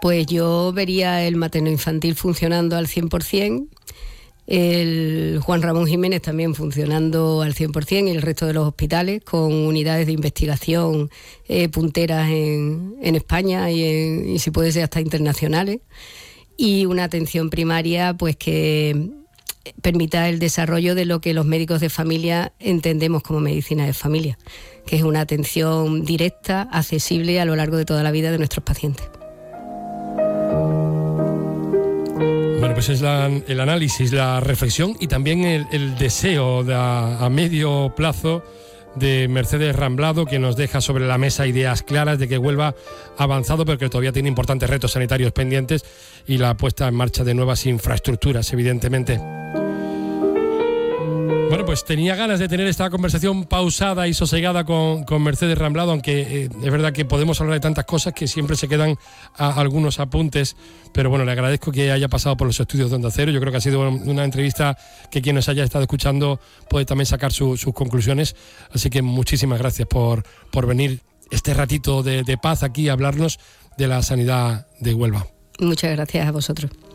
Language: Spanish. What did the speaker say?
Pues yo vería el materno-infantil funcionando al 100%, el Juan Ramón Jiménez también funcionando al 100%, y el resto de los hospitales con unidades de investigación punteras en España y si puede ser hasta internacionales, y una atención primaria pues que permita el desarrollo de lo que los médicos de familia entendemos como medicina de familia, que es una atención directa, accesible a lo largo de toda la vida de nuestros pacientes. Bueno, pues es el análisis, la reflexión y también el deseo a medio plazo de Mercedes Ramblado, que nos deja sobre la mesa ideas claras de que Huelva ha avanzado, pero que todavía tiene importantes retos sanitarios pendientes, y la puesta en marcha de nuevas infraestructuras, evidentemente. Bueno, pues tenía ganas de tener esta conversación pausada y sosegada con Mercedes Ramblado, aunque es verdad que podemos hablar de tantas cosas que siempre se quedan algunos apuntes, pero bueno, le agradezco que haya pasado por los estudios de Onda Cero. Yo creo que ha sido una entrevista que quien nos haya estado escuchando puede también sacar sus conclusiones, así que muchísimas gracias por venir este ratito de paz aquí a hablarnos de la sanidad de Huelva. Muchas gracias a vosotros.